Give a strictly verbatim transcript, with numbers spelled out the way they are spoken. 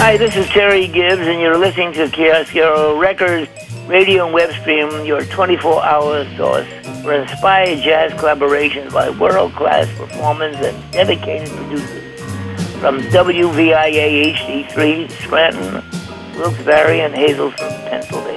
Hi, this is Terry Gibbs, and you're listening to Chiaroscuro Records radio and web stream, your twenty-four hour source for inspired jazz collaborations by world-class performers and dedicated producers. From W V I A H D three, Scranton, Wilkes-Barre, and Hazleton,